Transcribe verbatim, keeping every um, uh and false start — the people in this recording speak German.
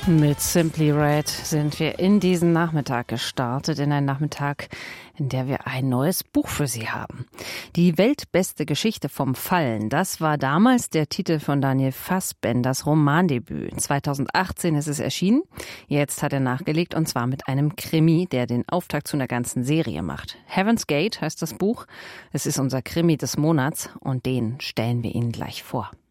Mit Simply Red sind wir in diesen Nachmittag gestartet, in einen Nachmittag, in der wir ein neues Buch für Sie haben. Die weltbeste Geschichte vom Fallen, das war damals der Titel von Daniel Fassbenders Romandebüt. zweitausendachtzehn ist es erschienen, jetzt hat er nachgelegt und zwar mit einem Krimi, der den Auftakt zu einer ganzen Serie macht. Heaven's Gate heißt das Buch, es ist unser Krimi des Monats und den stellen wir Ihnen gleich vor.